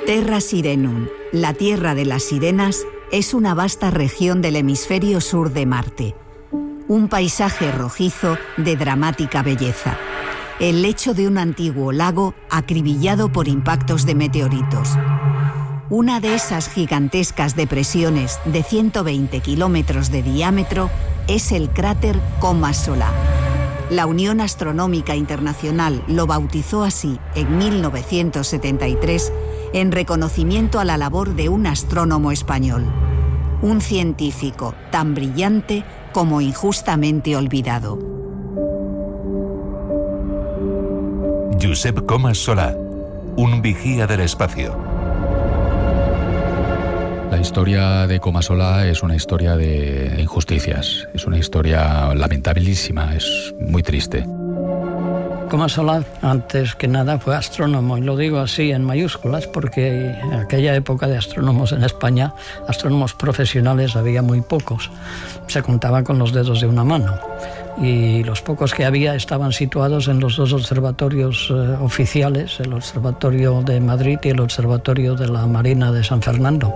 Terra Sirenum, la Tierra de las Sirenas, es una vasta región del hemisferio sur de Marte. Un paisaje rojizo de dramática belleza. El lecho de un antiguo lago acribillado por impactos de meteoritos. Una de esas gigantescas depresiones de 120 kilómetros de diámetro es el cráter Coma Solar. La Unión Astronómica Internacional lo bautizó así en 1973 en reconocimiento a la labor de un astrónomo español, un científico tan brillante como injustamente olvidado. Josep Comas Solà, un vigía del espacio. La historia de Coma Solà es una historia de injusticias, es una historia lamentabilísima, es muy triste. Coma Solà, antes que nada, fue astrónomo, y lo digo así en mayúsculas porque en aquella época de astrónomos en España, astrónomos profesionales había muy pocos, se contaban con los dedos de una mano, y los pocos que había estaban situados en los dos observatorios oficiales, el Observatorio de Madrid y el Observatorio de la Marina de San Fernando.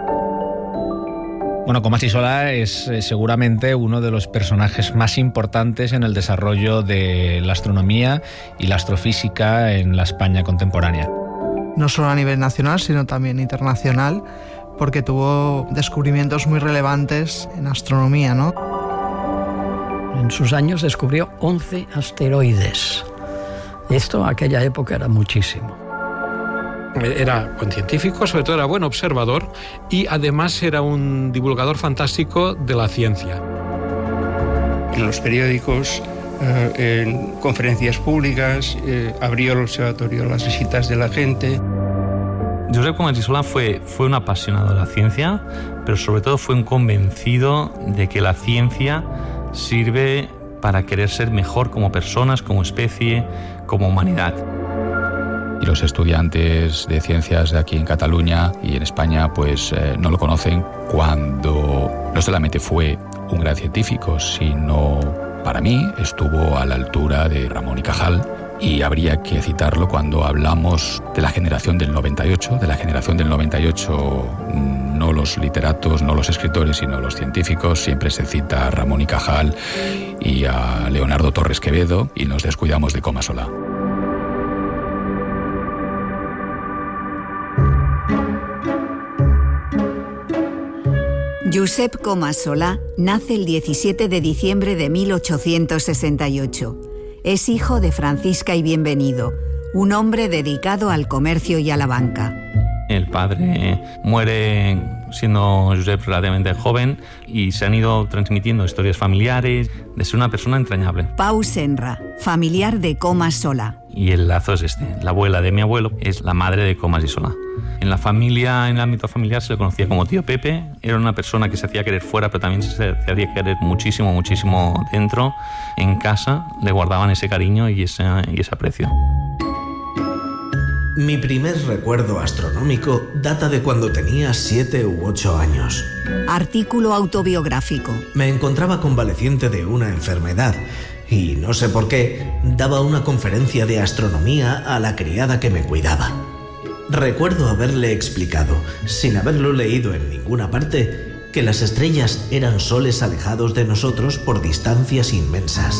Bueno, Comas Solà es seguramente uno de los personajes más importantes en el desarrollo de la astronomía y la astrofísica en la España contemporánea. No solo a nivel nacional, sino también internacional, porque tuvo descubrimientos muy relevantes en astronomía, ¿no? En sus años descubrió 11 asteroides. Esto en aquella época era muchísimo. Era buen científico, sobre todo era buen observador y además era un divulgador fantástico de la ciencia. En los periódicos, en conferencias públicas, abrió el observatorio a las visitas de la gente. Josep Comas Solà fue un apasionado de la ciencia, pero sobre todo fue un convencido de que la ciencia sirve para querer ser mejor como personas, como especie, como humanidad. Y los estudiantes de ciencias de aquí en Cataluña y en España pues no lo conocen cuando no solamente fue un gran científico, sino para mí estuvo a la altura de Ramón y Cajal, y habría que citarlo cuando hablamos de la generación del 98, no los literatos, no los escritores, sino los científicos. Siempre se cita a Ramón y Cajal y a Leonardo Torres Quevedo y nos descuidamos de Coma Solà. Josep Comas Solà nace el 17 de diciembre de 1868. Es hijo de Francisca y Bienvenido, un hombre dedicado al comercio y a la banca. El padre muere siendo Josep relativamente joven y se han ido transmitiendo historias familiares de ser una persona entrañable. Pau Senra, familiar de Comas Solà. Y el lazo es este. La abuela de mi abuelo es la madre de Comas y Solà. En la familia, en el ámbito familiar, se le conocía como tío Pepe. Era una persona que se hacía querer fuera, pero también se hacía querer muchísimo, muchísimo dentro. En casa le guardaban ese cariño y ese aprecio. Mi primer recuerdo astronómico data de cuando tenía 7 u 8 años. Artículo autobiográfico. Me encontraba convaleciente de una enfermedad y, no sé por qué, daba una conferencia de astronomía a la criada que me cuidaba. Recuerdo haberle explicado, sin haberlo leído en ninguna parte, que las estrellas eran soles alejados de nosotros por distancias inmensas.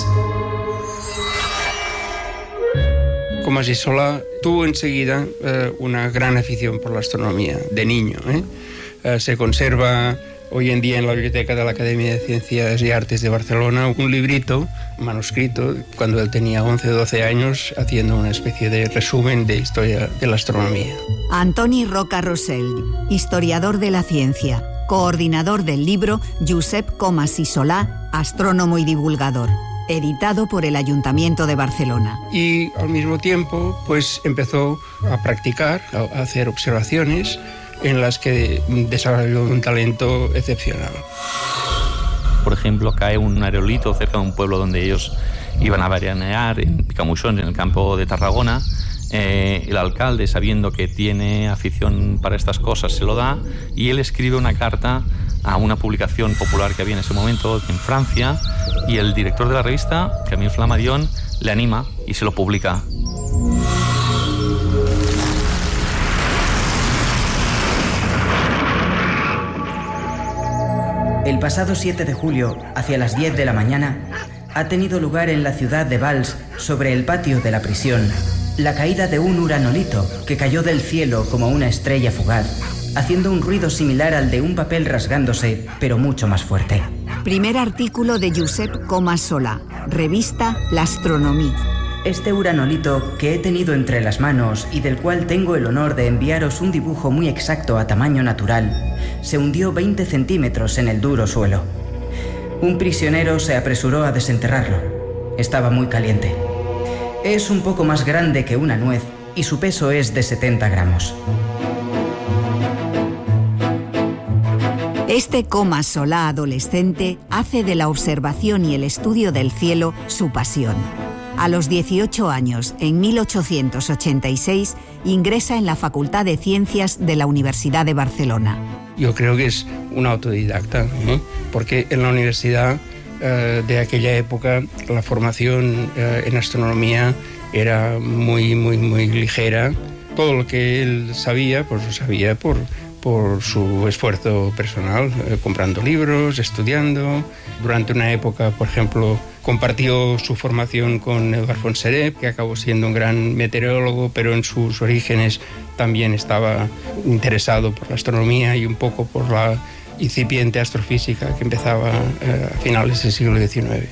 Comas Solà tuvo enseguida una gran afición por la astronomía, de niño. Se conserva hoy en día en la biblioteca de la Academia de Ciencias y Artes de Barcelona un librito manuscrito cuando él tenía 11 o 12 años, haciendo una especie de resumen de historia de la astronomía. Antoni Roca Rosell, historiador de la ciencia, coordinador del libro Josep Comas Solà, astrónomo y divulgador, editado por el Ayuntamiento de Barcelona. Y al mismo tiempo pues empezó a practicar, a hacer observaciones en las que desarrolló un talento excepcional. Por ejemplo, cae un aerolito cerca de un pueblo donde ellos iban a veranear, en Picamuixón, en el campo de Tarragona. El alcalde, sabiendo que tiene afición para estas cosas, se lo da, y él escribe una carta a una publicación popular que había en ese momento en Francia, y el director de la revista, Camille Flammarion, le anima y se lo publica. El pasado 7 de julio, hacia las 10 de la mañana, ha tenido lugar en la ciudad de Valls, sobre el patio de la prisión, la caída de un uranolito que cayó del cielo como una estrella fugaz, haciendo un ruido similar al de un papel rasgándose, pero mucho más fuerte. Primer artículo de Josep Comas Solà, revista L'Astronomie. Este uranolito que he tenido entre las manos y del cual tengo el honor de enviaros un dibujo muy exacto a tamaño natural, se hundió 20 centímetros en el duro suelo. Un prisionero se apresuró a desenterrarlo. Estaba muy caliente. Es un poco más grande que una nuez y su peso es de 70 gramos. Este Comas Solà adolescente hace de la observación y el estudio del cielo su pasión. A los 18 años, en 1886, ingresa en la Facultad de Ciencias de la Universidad de Barcelona. Yo creo que es un autodidacta, ¿no? Porque en la universidad de aquella época la formación en astronomía era muy ligera. Todo lo que él sabía, pues lo sabía por su esfuerzo personal, comprando libros, estudiando. Durante una época, por ejemplo, compartió su formación con Eduard Fontserè, que acabó siendo un gran meteorólogo, pero en sus orígenes también estaba interesado por la astronomía y un poco por la incipiente astrofísica que empezaba a finales del siglo XIX.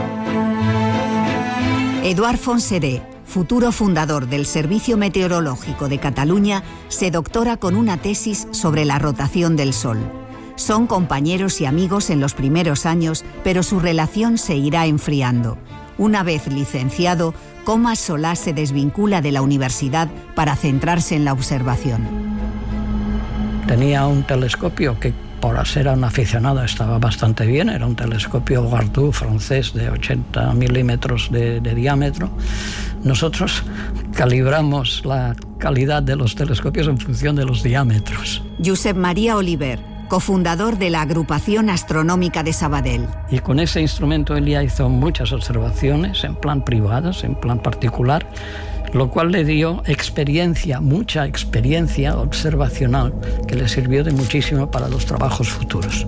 Eduard Fontserè, futuro fundador del Servicio Meteorológico de Cataluña, se doctora con una tesis sobre la rotación del Sol. Son compañeros y amigos en los primeros años, pero su relación se irá enfriando. Una vez licenciado, Comas Solà se desvincula de la universidad para centrarse en la observación. Tenía un telescopio que, por ser un aficionado, estaba bastante bien. Era un telescopio Gardou francés de 80 milímetros de diámetro. Nosotros calibramos la calidad de los telescopios en función de los diámetros. Josep Maria Oliver, cofundador de la Agrupación Astronómica de Sabadell. Y con ese instrumento él ya hizo muchas observaciones en plan privadas, en plan particular, lo cual le dio experiencia, mucha experiencia observacional, que le sirvió de muchísimo para los trabajos futuros.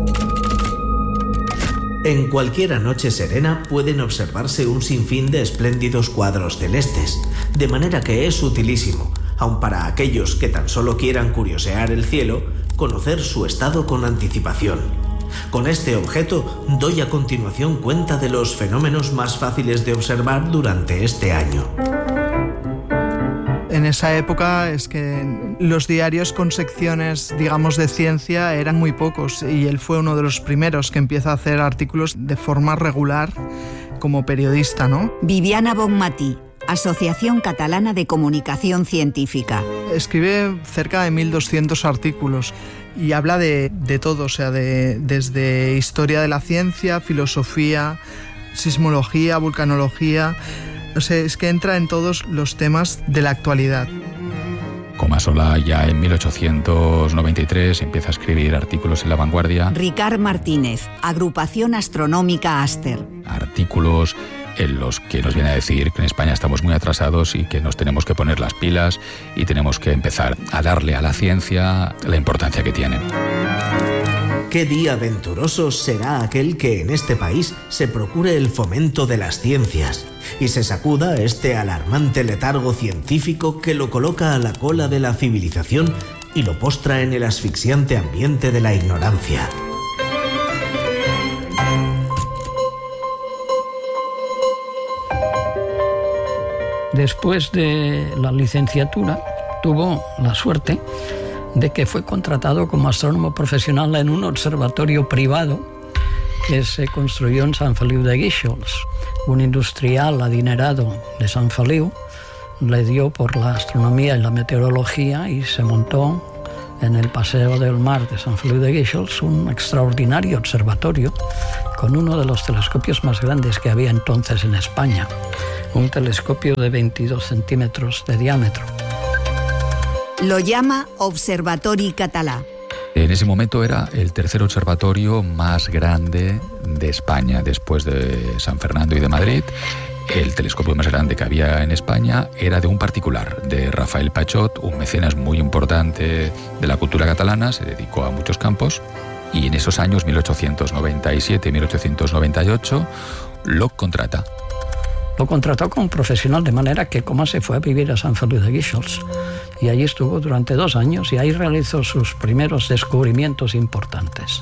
En cualquier noche serena pueden observarse un sinfín de espléndidos cuadros celestes, de manera que es utilísimo, aun para aquellos que tan solo quieran curiosear el cielo, conocer su estado con anticipación. Con este objeto doy a continuación cuenta de los fenómenos más fáciles de observar durante este año. En esa época es que los diarios con secciones, digamos, de ciencia eran muy pocos y él fue uno de los primeros que empieza a hacer artículos de forma regular como periodista, ¿no? Viviana Bonmatí, Asociación Catalana de Comunicación Científica. Escribe cerca de 1200 artículos y habla de todo, o sea, desde historia de la ciencia, filosofía, sismología, vulcanología. O sea, es que entra en todos los temas de la actualidad. Comas Solà ya en 1893 empieza a escribir artículos en La Vanguardia. Ricard Martínez, Agrupación Astronómica Aster. Artículos en los que nos viene a decir que en España estamos muy atrasados y que nos tenemos que poner las pilas y tenemos que empezar a darle a la ciencia la importancia que tiene. ¿Qué día venturoso será aquel que en este país se procure el fomento de las ciencias y se sacuda este alarmante letargo científico que lo coloca a la cola de la civilización y lo postra en el asfixiante ambiente de la ignorancia? Después de la licenciatura, tuvo la suerte de que fue contratado como astrónomo profesional en un observatorio privado que se construyó en Sant Feliu de Guíxols. Un industrial adinerado de Sant Feliu le dio por la astronomía y la meteorología y se montó en el Paseo del Mar de Sant Feliu de Guíxols un extraordinario observatorio con uno de los telescopios más grandes que había entonces en España, un telescopio de 22 centímetros de diámetro. Lo llama Observatori Català. En ese momento era el tercer observatorio más grande de España, después de San Fernando y de Madrid. El telescopio más grande que había en España era de un particular, de Rafael Pachot, un mecenas muy importante de la cultura catalana, se dedicó a muchos campos. Y en esos años, 1897-1898, lo contrata. Lo contrató como profesional, de manera que Comas se fue a vivir a Sant Feliu de Guíxols y allí estuvo durante 2 años y ahí realizó sus primeros descubrimientos importantes.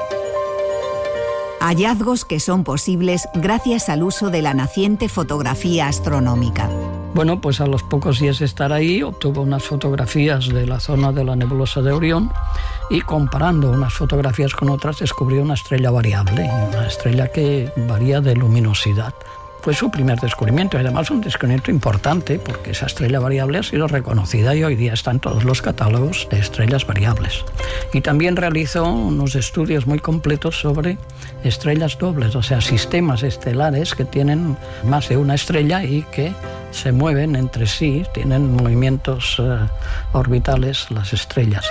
Hallazgos que son posibles gracias al uso de la naciente fotografía astronómica. Bueno, pues a los pocos días de estar ahí obtuvo unas fotografías de la zona de la nebulosa de Orión y comparando unas fotografías con otras descubrió una estrella variable, una estrella que varía de luminosidad. Fue su primer descubrimiento y además un descubrimiento importante porque esa estrella variable ha sido reconocida y hoy día está en todos los catálogos de estrellas variables. Y también realizó unos estudios muy completos sobre estrellas dobles, o sea, sistemas estelares que tienen más de una estrella y que se mueven entre sí, tienen movimientos orbitales las estrellas.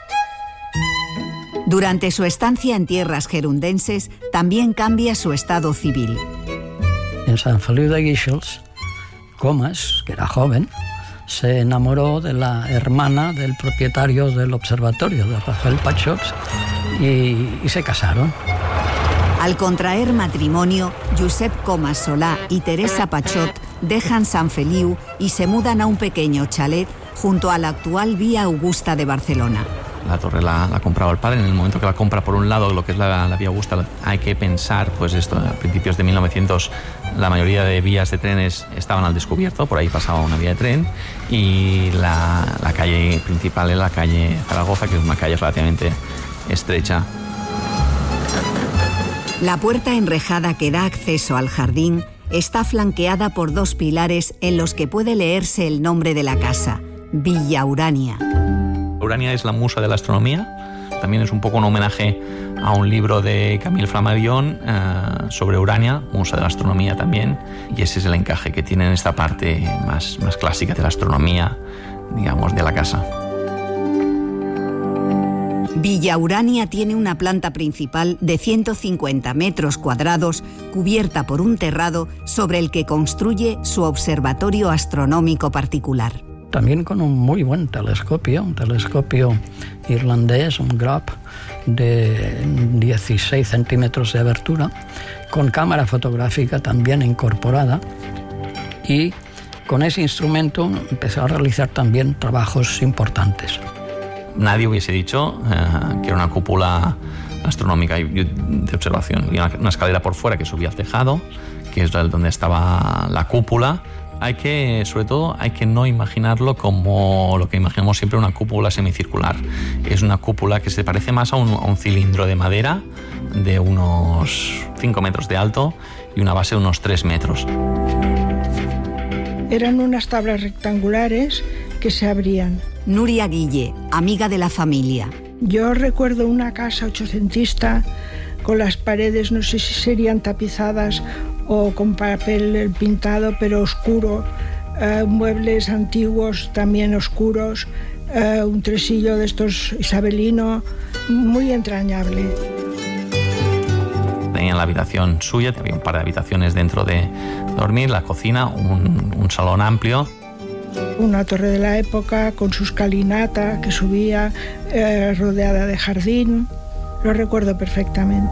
Durante su estancia en tierras gerundenses también cambia su estado civil. En Sant Feliu de Guíxols, Comas, que era joven, se enamoró de la hermana del propietario del observatorio, de Rafael Pachot, y se casaron. Al contraer matrimonio, Josep Comas Solà y Teresa Pachot dejan Sant Feliu y se mudan a un pequeño chalet junto a la actual Vía Augusta de Barcelona. La torre la ha comprado el padre. En el momento que la compra, por un lado, lo que es la Vía Augusta, hay que pensar, pues esto, a principios de 1900, la mayoría de vías de trenes estaban al descubierto, por ahí pasaba una vía de tren, y la calle principal es la calle Zaragoza, que es una calle relativamente estrecha. La puerta enrejada que da acceso al jardín está flanqueada por 2 pilares en los que puede leerse el nombre de la casa, Villa Urania. Urania es la musa de la astronomía, también es un poco un homenaje a un libro de Camille Flammarion sobre Urania, musa de la astronomía también, y ese es el encaje que tiene en esta parte más clásica de la astronomía, digamos, de la casa. Villa Urania tiene una planta principal de 150 metros cuadrados, cubierta por un terrado sobre el que construye su observatorio astronómico particular. También con un muy buen telescopio, un telescopio irlandés, un Grap de 16 centímetros de abertura, con cámara fotográfica también incorporada, y con ese instrumento empezó a realizar también trabajos importantes. Nadie hubiese dicho que era una cúpula astronómica de observación, y una escalera por fuera que subía al tejado, que es donde estaba la cúpula. Sobre todo hay que no imaginarlo como lo que imaginamos siempre, una cúpula semicircular. Es una cúpula que se parece más a un cilindro de madera de unos 5 metros de alto y una base de unos 3 metros. Eran unas tablas rectangulares que se abrían. Nuria Guille, amiga de la familia. Yo recuerdo una casa ochocentista con las paredes, no sé si serían tapizadas o con papel pintado, pero oscuro, muebles antiguos también oscuros, un tresillo de estos isabelino, muy entrañable. Tenía la habitación suya, había un par de habitaciones dentro de dormir, la cocina, un salón amplio. Una torre de la época con su escalinata que subía, rodeada de jardín, lo recuerdo perfectamente.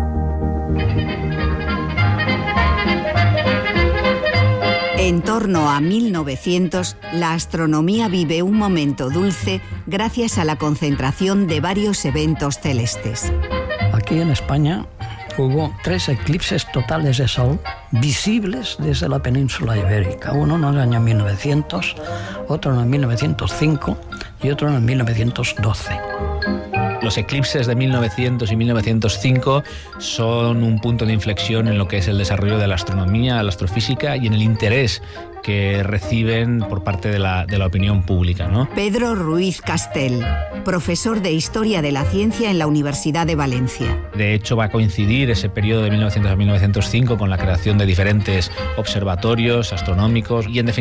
En torno a 1900, la astronomía vive un momento dulce gracias a la concentración de varios eventos celestes. Aquí en España hubo 3 eclipses totales de sol visibles desde la península ibérica. Uno en el año 1900, otro en el 1905 y otro en el 1912. Los eclipses de 1900 y 1905 son un punto de inflexión en lo que es el desarrollo de la astronomía, la astrofísica y en el interés que reciben por parte de la opinión pública, ¿no? Pedro Ruiz Castel, profesor de Historia de la Ciencia en la Universidad de Valencia. De hecho, va a coincidir ese periodo de 1900 a 1905 con la creación de diferentes observatorios astronómicos y, en definitiva,